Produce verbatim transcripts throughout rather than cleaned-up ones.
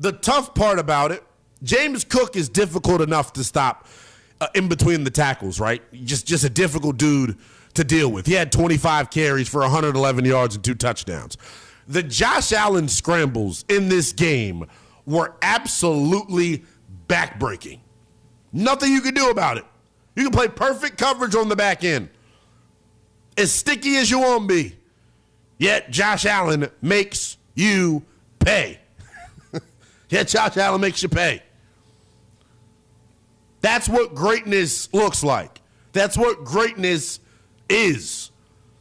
the tough part about it, James Cook is difficult enough to stop uh, in between the tackles, right? Just, just a difficult dude to deal with. He had twenty-five carries for one hundred eleven yards and two touchdowns. The Josh Allen scrambles in this game were absolutely backbreaking. Nothing you can do about it. You can play perfect coverage on the back end. As sticky as you want to be. Yet Josh Allen makes you pay. Yet Josh Allen makes you pay. That's what greatness looks like. That's what greatness is.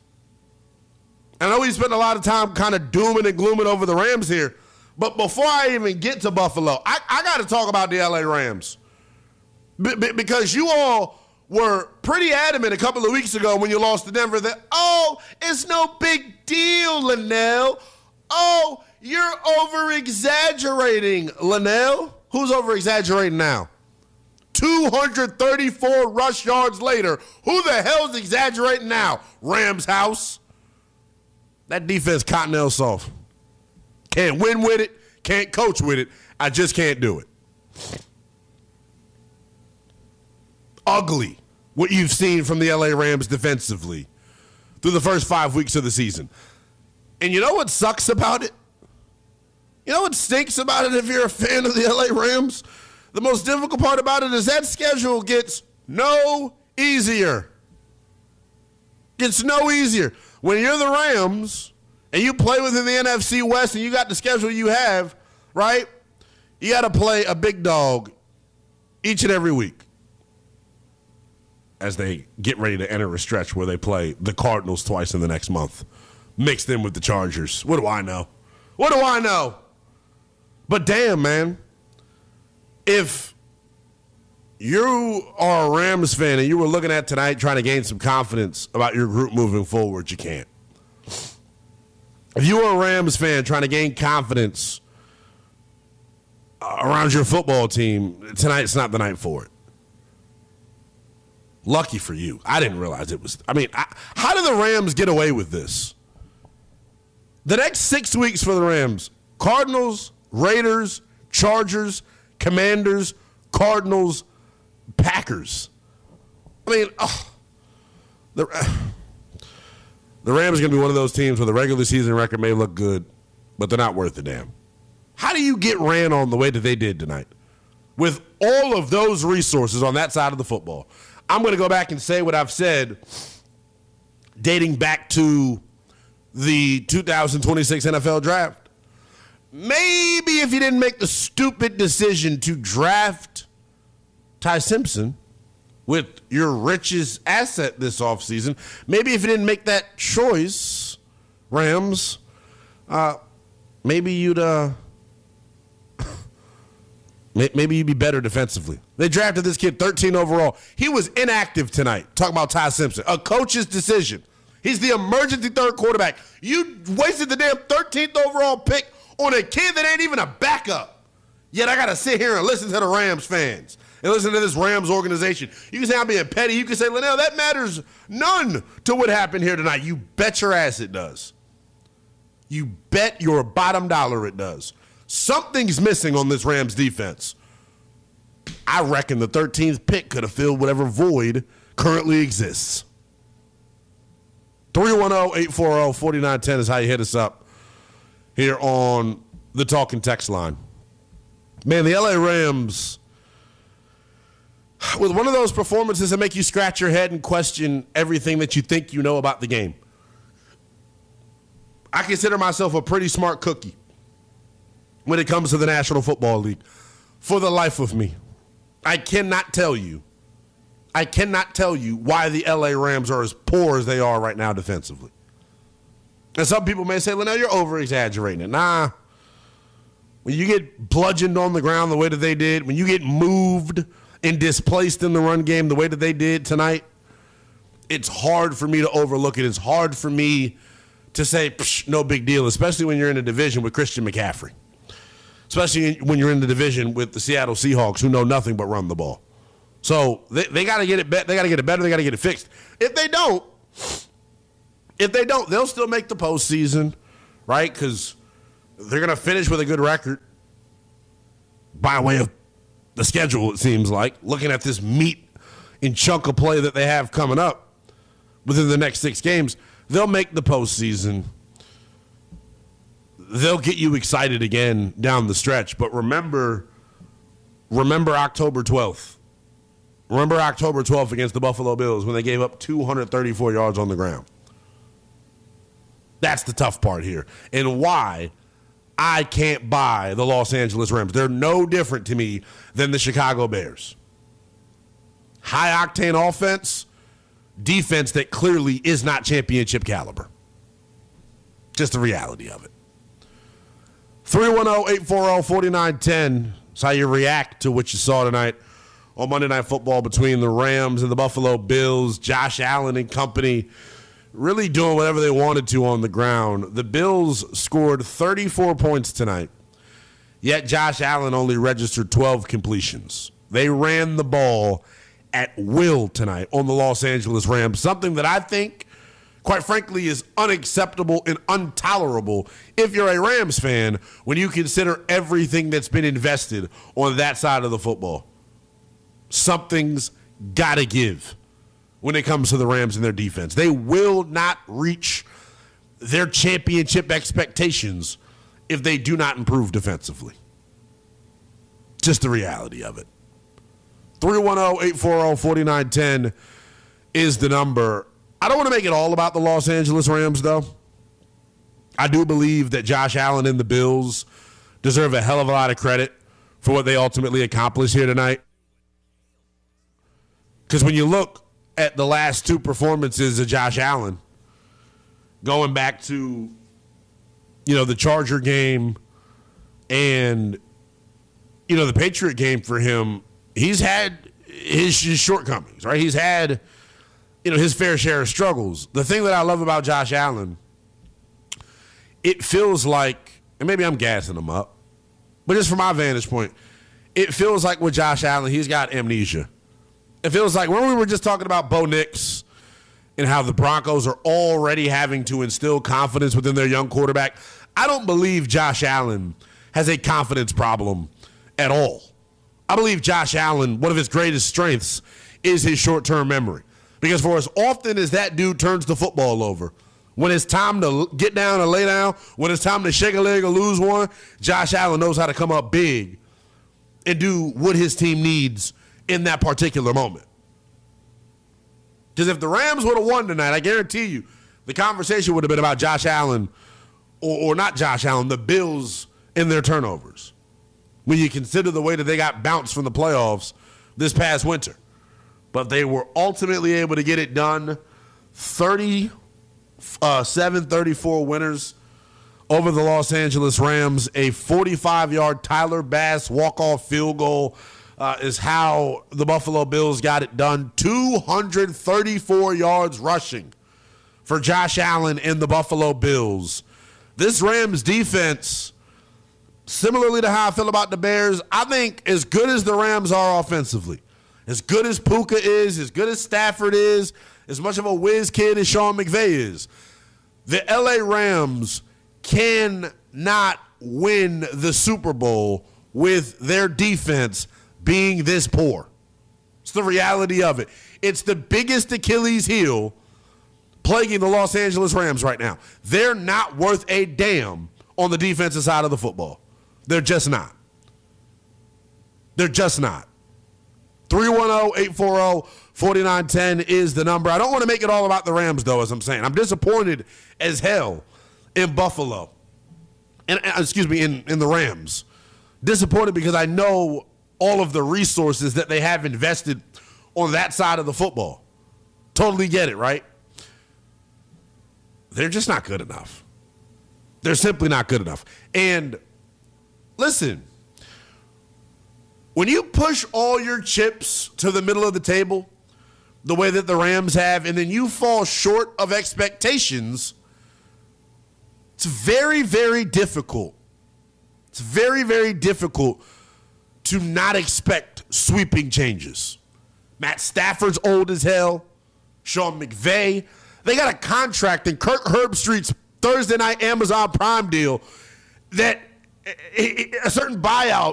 I know we spent a lot of time kind of dooming and glooming over the Rams here, but before I even get to Buffalo, I, I got to talk about the L A Rams. B- b- because you all were pretty adamant a couple of weeks ago when you lost to Denver that, oh, it's no big deal, Linnell. Oh, you're over-exaggerating, Linnell. Who's over-exaggerating now? two hundred thirty-four rush yards later. Who the hell's exaggerating now? Rams house. That defense Cottonelle soft. Can't win with it. Can't coach with it. I just can't do it. Ugly what you've seen from the L A Rams defensively through the first five weeks of the season. And you know what sucks about it? You know what stinks about it if you're a fan of the L A Rams? The most difficult part about it is that schedule gets no easier. Gets no easier. When you're the Rams and you play within the N F C West and you got the schedule you have, right? You got to play a big dog each and every week as they get ready to enter a stretch where they play the Cardinals twice in the next month, mixed in with the Chargers. What do I know? What do I know? But damn, man, if you are a Rams fan and you were looking at tonight trying to gain some confidence about your group moving forward, you can't. If you are a Rams fan trying to gain confidence around your football team, tonight's not the night for it. Lucky for you. I didn't realize it was. I mean, I, how did the Rams get away with this? The next six weeks for the Rams, Cardinals, Raiders, Chargers, Commanders, Cardinals, Packers. I mean, oh, the, the Rams are going to be one of those teams where the regular season record may look good, but they're not worth a damn. How do you get ran on the way that they did tonight? With all of those resources on that side of the football. I'm going to go back and say what I've said dating back to the two thousand twenty-six N F L draft. Maybe if you didn't make the stupid decision to draft Ty Simpson with your richest asset this offseason, maybe if you didn't make that choice, Rams, uh, maybe you'd uh, maybe you'd be better defensively. They drafted this kid thirteen overall. He was inactive tonight. Talking about Ty Simpson. A coach's decision. He's the emergency third quarterback. You wasted the damn thirteenth overall pick on a kid that ain't even a backup. Yet I got to sit here and listen to the Rams fans and listen to this Rams organization. You can say I'm being petty. You can say, Linnell, that matters none to what happened here tonight. You bet your ass it does. You bet your bottom dollar it does. Something's missing on this Rams defense. I reckon the thirteenth pick could have filled whatever void currently exists. three one zero, eight four zero, four nine one zero is how you hit us up here on the Talking Text line. Man, the L A Rams, with one of those performances that make you scratch your head and question everything that you think you know about the game. I consider myself a pretty smart cookie when it comes to the National Football League. For the life of me, I cannot tell you, I cannot tell you why the L A Rams are as poor as they are right now defensively. And some people may say, well, now you're over-exaggerating it. Nah. When you get bludgeoned on the ground the way that they did, when you get moved and displaced in the run game the way that they did tonight, it's hard for me to overlook it. It's hard for me to say, no big deal, especially when you're in a division with Christian McCaffrey. Especially when you're in the division with the Seattle Seahawks, who know nothing but run the ball. So they, they got to get it. Be- they got to get it better. They got to get it fixed. If they don't, if they don't, they'll still make the postseason, right? Because they're going to finish with a good record. by way of the schedule, it seems like, looking at this meat and chunk of play that they have coming up within the next six games, they'll make the postseason. They'll get you excited again down the stretch. But remember, remember October twelfth. Remember October twelfth against the Buffalo Bills when they gave up two hundred thirty-four yards on the ground. That's the tough part here. And why I can't buy the Los Angeles Rams. They're no different to me than the Chicago Bears. High-octane offense, defense that clearly is not championship caliber. Just the reality of it. three one zero, eight four zero, four nine one zero. That's how you react to what you saw tonight on Monday Night Football between the Rams and the Buffalo Bills. Josh Allen and company really doing whatever they wanted to on the ground. The Bills scored thirty-four points tonight, yet Josh Allen only registered twelve completions. They ran the ball at will tonight on the Los Angeles Rams, something that I think, quite frankly, is unacceptable and intolerable if you're a Rams fan when you consider everything that's been invested on that side of the football. Something's got to give when it comes to the Rams and their defense. They will not reach their championship expectations if they do not improve defensively. Just the reality of it. three one zero, eight four zero, four nine one zero is the number. I don't want to make it all about the Los Angeles Rams, though. I do believe that Josh Allen and the Bills deserve a hell of a lot of credit for what they ultimately accomplished here tonight. Because when you look at the last two performances of Josh Allen, going back to, you know, the Charger game and, you know, the Patriot game for him, he's had his, his shortcomings, right? He's had, you know, his fair share of struggles. The thing that I love about Josh Allen, it feels like, and maybe I'm gassing him up, but just from my vantage point, it feels like with Josh Allen, he's got amnesia. It feels like when we were just talking about Bo Nix and how the Broncos are already having to instill confidence within their young quarterback, I don't believe Josh Allen has a confidence problem at all. I believe Josh Allen, one of his greatest strengths is his short-term memory. Because for as often as that dude turns the football over, when it's time to get down and lay down, when it's time to shake a leg or lose one, Josh Allen knows how to come up big and do what his team needs in that particular moment. Because if the Rams would have won tonight, I guarantee you the conversation would have been about Josh Allen, or, or not Josh Allen, the Bills and their turnovers. When you consider the way that they got bounced from the playoffs this past winter. But they were ultimately able to get it done. thirty-seven thirty-four winners over the Los Angeles Rams. A forty-five-yard Tyler Bass walk-off field goal uh, is how the Buffalo Bills got it done. two hundred thirty-four yards rushing for Josh Allen and the Buffalo Bills. This Rams defense, similarly to how I feel about the Bears, I think as good as the Rams are offensively, as good as Puka is, as good as Stafford is, as much of a whiz kid as Sean McVay is, the L A Rams cannot win the Super Bowl with their defense being this poor. It's the reality of it. It's the biggest Achilles heel plaguing the Los Angeles Rams right now. They're not worth a damn on the defensive side of the football. They're just not. They're just not. three one zero, eight four zero, four nine one zero is the number. I don't want to make it all about the Rams, though, as I'm saying. I'm disappointed as hell in Buffalo. And, excuse me, in, in the Rams. Disappointed because I know all of the resources that they have invested on that side of the football. Totally get it, right? They're just not good enough. They're simply not good enough. And listen, when you push all your chips to the middle of the table, the way that the Rams have, and then you fall short of expectations, it's very, very difficult. It's very, very difficult to not expect sweeping changes. Matt Stafford's old as hell. Sean McVay. They got a contract in Kirk Herbstreit's Thursday night Amazon Prime deal that a certain buyout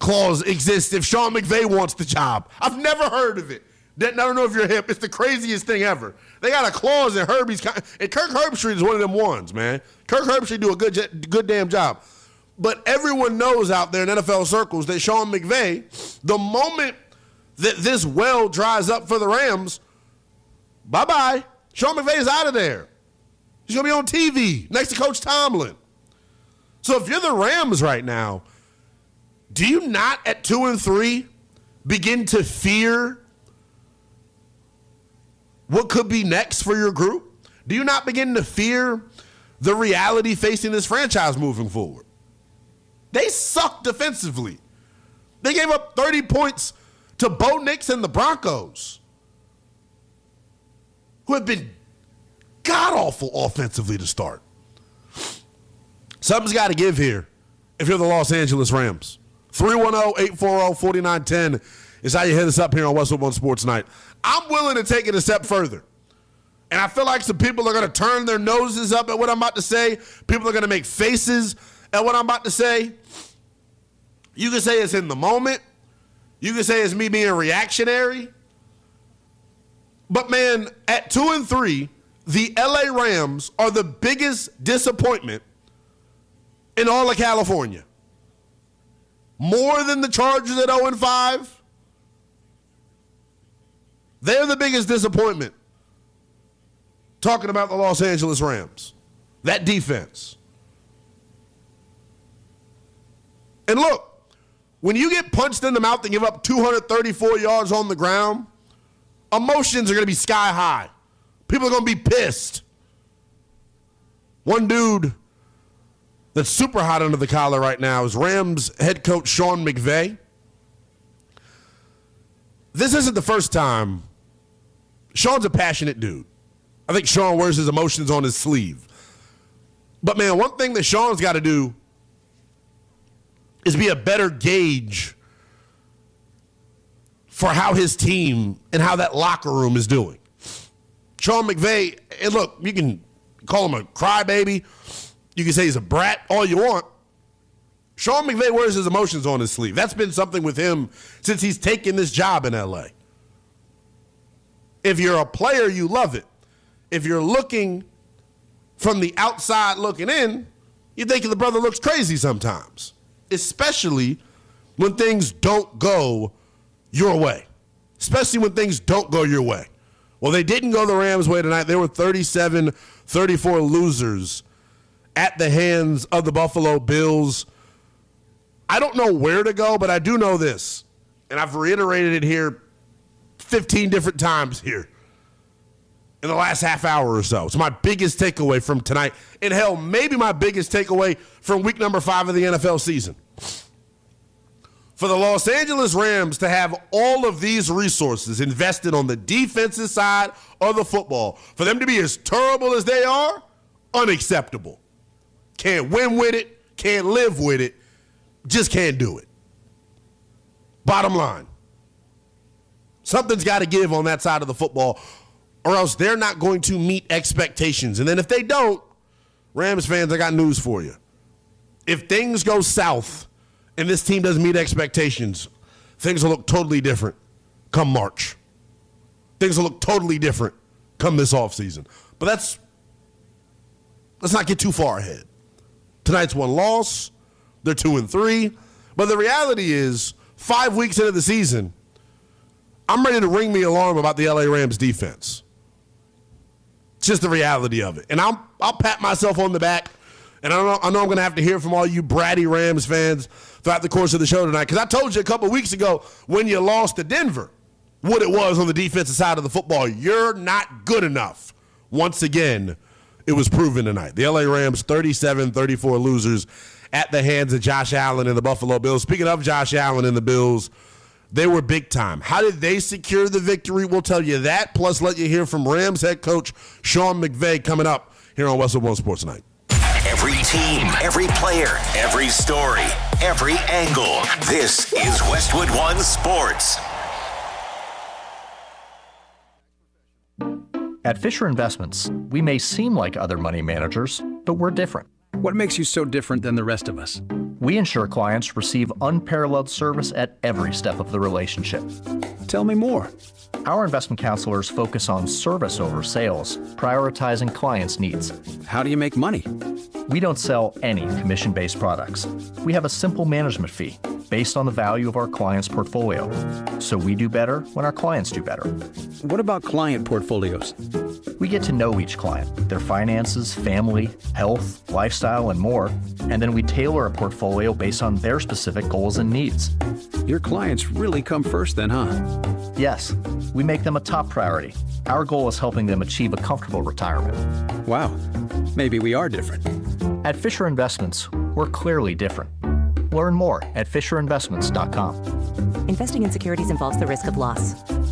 clause exists if Sean McVay wants the job. I've never heard of it. I don't know if you're hip. It's the craziest thing ever. They got a clause in Herbie's con- and Kirk Herbstreit is one of them ones, man. Kirk Herbstreit do a good, good damn job. But everyone knows out there in N F L circles that Sean McVay, the moment that this well dries up for the Rams, bye-bye. Sean McVay is out of there. He's going to be on T V next to Coach Tomlin. So if you're the Rams right now, do you not at two and three begin to fear what could be next for your group? Do you not begin to fear the reality facing this franchise moving forward? They suck defensively. They gave up thirty points to Bo Nix and the Broncos, who have been god-awful offensively to start. Something's got to give here if you're the Los Angeles Rams. three one zero, eight four zero, four nine one zero is how you hit us up here on Westwood One Sports Night. I'm willing to take it a step further. And I feel like some people are going to turn their noses up at what I'm about to say. People are going to make faces at what I'm about to say. You can say it's in the moment. You can say it's me being reactionary. But, man, at two and three, the L A Rams are the biggest disappointment in all of California. More than the Chargers at oh and five. They're the biggest disappointment. Talking about the Los Angeles Rams. That defense. And look, when you get punched in the mouth and give up two hundred thirty-four yards on the ground, emotions are going to be sky high. People are going to be pissed. One dude that's super hot under the collar right now is Rams head coach Sean McVay. This isn't the first time. Sean's a passionate dude. I think Sean wears his emotions on his sleeve. But, man, one thing that Sean's got to do is be a better gauge for how his team and how that locker room is doing. Sean McVay, and look, you can call him a crybaby. You can say he's a brat, all you want. Sean McVay wears his emotions on his sleeve. That's been something with him since he's taken this job in L A. If you're a player, you love it. If you're looking from the outside looking in, you think the brother looks crazy sometimes, especially when things don't go your way, especially when things don't go your way. Well, they didn't go the Rams' way tonight. They were thirty-seven thirty-four losers at the hands of the Buffalo Bills. I don't know where to go, but I do know this, and I've reiterated it here fifteen different times here in the last half hour or so. It's my biggest takeaway from tonight, and hell, maybe my biggest takeaway from week number five of the N F L season. For the Los Angeles Rams to have all of these resources invested on the defensive side of the football, for them to be as terrible as they are, unacceptable. Can't win with it, can't live with it, just can't do it. Bottom line. Something's got to give on that side of the football, or else they're not going to meet expectations. And then if they don't, Rams fans, I got news for you. If things go south and this team doesn't meet expectations, things will look totally different come March. Things will look totally different come this offseason. But that's, let's not get too far ahead. Tonight's one loss. They're two and three. But the reality is, five weeks into the season, I'm ready to ring me alarm about the L A Rams defense. It's just the reality of it. And I'll, I'll pat myself on the back. And I know, I know I'm going to have to hear from all you bratty Rams fans throughout the course of the show tonight. Because I told you a couple weeks ago when you lost to Denver what it was on the defensive side of the football. You're not good enough. Once again, it was proven tonight. The L A Rams, thirty-seven thirty-four losers at the hands of Josh Allen and the Buffalo Bills. Speaking of Josh Allen and the Bills, they were big time. How did they secure the victory? We'll tell you that, plus let you hear from Rams head coach Sean McVay coming up here on Westwood One Sports Night. Every team, every player, every story, every angle. This is Westwood One Sports. At Fisher Investments, we may seem like other money managers, but we're different. What makes you so different than the rest of us? We ensure clients receive unparalleled service at every step of the relationship. Tell me more. Our investment counselors focus on service over sales, prioritizing clients' needs. How do you make money? We don't sell any commission-based products. We have a simple management fee based on the value of our client's portfolio. So we do better when our clients do better. What about client portfolios? We get to know each client, their finances, family, health, lifestyle, and more, and then we tailor a portfolio based on their specific goals and needs. Your clients really come first then, huh? Yes, we make them a top priority. Our goal is helping them achieve a comfortable retirement. Wow, maybe we are different. At Fisher Investments, we're clearly different. Learn more at fisher investments dot com. Investing in securities involves the risk of loss.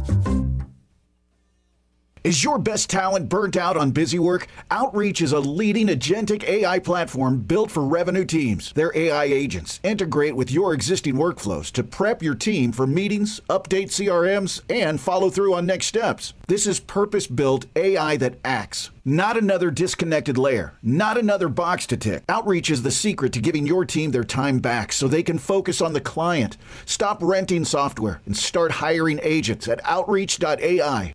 Is your best talent burnt out on busy work? Outreach is a leading agentic A I platform built for revenue teams. Their A I agents integrate with your existing workflows to prep your team for meetings, update C R Ms, and follow through on next steps. This is purpose-built A I that acts. Not another disconnected layer. Not another box to tick. Outreach is the secret to giving your team their time back so they can focus on the client. Stop renting software and start hiring agents at outreach dot A I.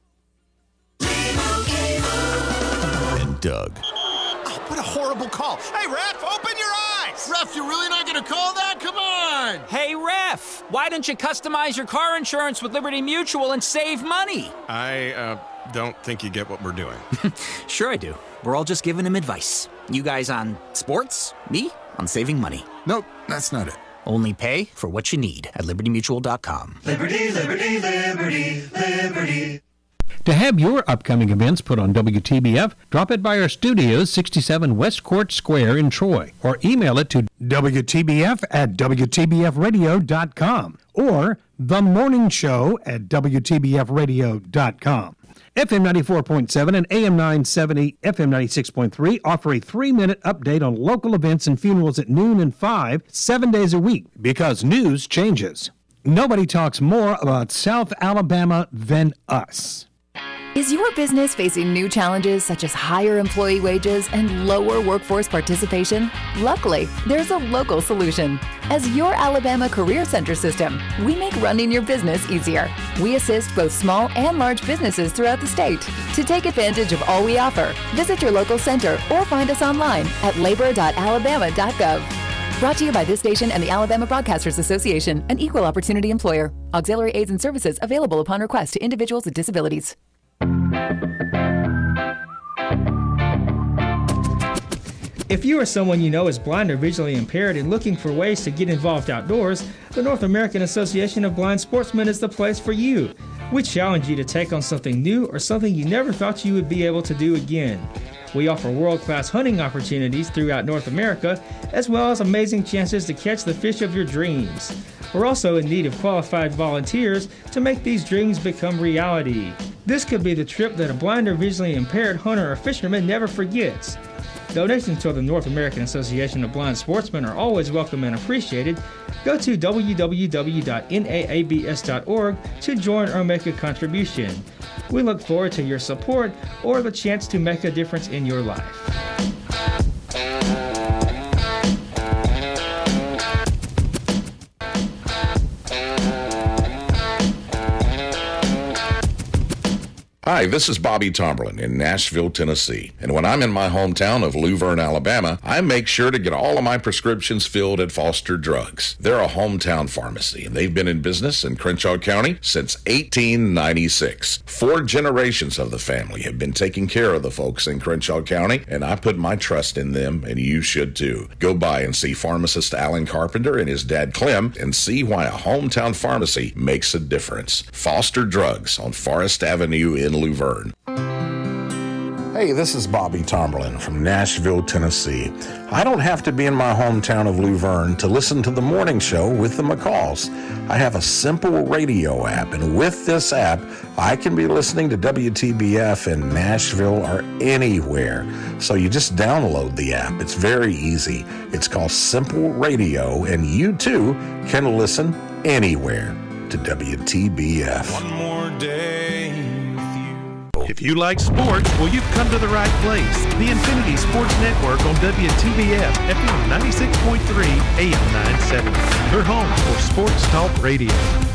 And Doug. Oh, what a horrible call. Hey, ref, open your eyes. Ref, you're really not going to call that? Come on. Hey, ref, why don't you customize your car insurance with Liberty Mutual and save money? I, uh, don't think you get what we're doing. Sure I do. We're all just giving him advice. You guys on sports, me on saving money. Nope, that's not it. Only pay for what you need at liberty mutual dot com. Liberty, liberty, liberty, liberty. To have your upcoming events put on W T B F, drop it by our studios, sixty-seven West Court Square in Troy, or email it to W T B F at W T B F radio dot com or The Morning Show at W T B F radio dot com. F M ninety-four point seven and A M nine seventy, F M ninety-six point three offer a three-minute update on local events and funerals at noon and five, seven days a week, because news changes. Nobody talks more about South Alabama than us. Is your business facing new challenges such as higher employee wages and lower workforce participation? Luckily, there's a local solution. As your Alabama Career Center system, we make running your business easier. We assist both small and large businesses throughout the state. To take advantage of all we offer, visit your local center or find us online at labor dot alabama dot gov. Brought to you by this station and the Alabama Broadcasters Association, an equal opportunity employer. Auxiliary aids and services available upon request to individuals with disabilities. If you or someone you know is blind or visually impaired and looking for ways to get involved outdoors, the North American Association of Blind Sportsmen is the place for you. We challenge you to take on something new or something you never thought you would be able to do again. We offer world-class hunting opportunities throughout North America, as well as amazing chances to catch the fish of your dreams. We're also in need of qualified volunteers to make these dreams become reality. This could be the trip that a blind or visually impaired hunter or fisherman never forgets. Donations to the North American Association of Blind Sportsmen are always welcome and appreciated. Go to w w w dot n a a b s dot org to join or make a contribution. We look forward to your support or the chance to make a difference in your life. Hi, this is Bobby Tomberlin in Nashville, Tennessee. And when I'm in my hometown of Luverne, Alabama, I make sure to get all of my prescriptions filled at Foster Drugs. They're a hometown pharmacy, and they've been in business in Crenshaw County since eighteen ninety-six. Four generations of the family have been taking care of the folks in Crenshaw County, and I put my trust in them, and you should too. Go by and see pharmacist Alan Carpenter and his dad Clem and see why a hometown pharmacy makes a difference. Foster Drugs on Forest Avenue in Luverne. Hey, this is Bobby Tomberlin from Nashville, Tennessee. I don't have to be in my hometown of Luverne to listen to the morning show with the McCalls. I have a simple radio app, and with this app, I can be listening to W T B F in Nashville or anywhere. So you just download the app. It's very easy. It's called Simple Radio, and you too can listen anywhere to W T B F. One more day. If you like sports, well, you've come to the right place. The Infinity Sports Network on W T B F, F M ninety-six point three, A M nine seventy. Your home for sports talk radio.